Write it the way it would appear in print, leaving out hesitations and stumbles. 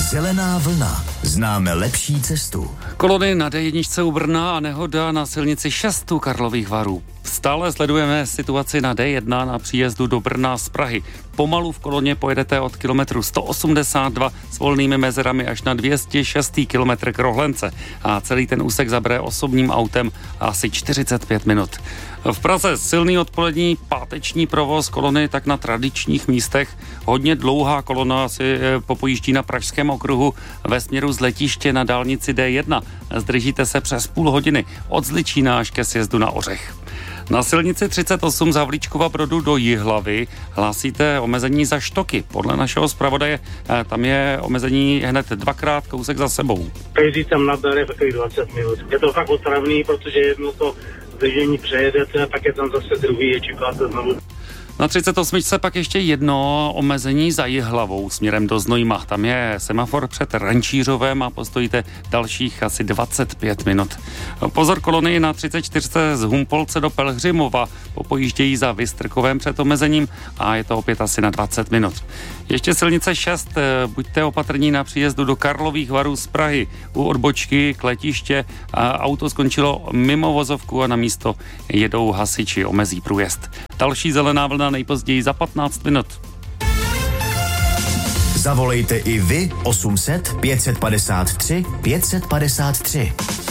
Zelená vlna. Známe lepší cestu. Kolony na D1 u Brna a nehoda na silnici 6 u Karlových Varů. Stále sledujeme situaci na D1 na příjezdu do Brna z Prahy. Pomalu v koloně pojedete od kilometru 182 s volnými mezerami až na 206. kilometr k Rohlence a celý ten úsek zabere osobním autem asi 45 minut. V Praze silný odpolední páteční provoz kolony tak na tradičních místech. Hodně dlouhá kolona si popojíždí na Pražském okruhu ve směru z letiště na dálnici D1. Zdržíte se přes půl hodiny od Zličína až ke sjezdu na Ořech. Na silnici 38 z Havlíčkova Brodu do Jihlavy hlásíte omezení za Štoky. Podle našeho zpravodaje tam je omezení hned dvakrát kousek za sebou. Každý tam nabere takových 20 minut. Je to fakt otravný, protože jedno to zdržení přejedete a pak je tam zase druhý a čekáte znovu. Na 38 pak ještě jedno omezení za Jihlavou směrem do Znojma. Tam je semafor před Rančířovem a postojíte dalších asi 25 minut. Pozor, kolony na 34 z Humpolce do Pelhřimova popojíždějí za Vystrkovem před omezením a je to opět asi na 20 minut. Ještě silnice 6, buďte opatrní na příjezdu do Karlových Varů z Prahy. U odbočky k letiště auto skončilo mimo vozovku a na místo jedou hasiči, omezí průjezd. Další zelená vlna nejpozději za 15 minut. Zavolejte i vy 800 553 553.